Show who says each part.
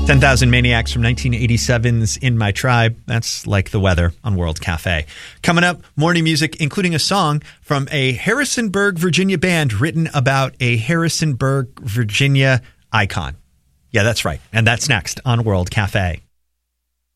Speaker 1: 10,000 Maniacs from 1987's In My Tribe. That's like the weather on World Cafe. Coming up, morning music, including a song from a Harrisonburg, Virginia band written about a Harrisonburg, Virginia icon. Yeah, that's right. And that's next on World Cafe.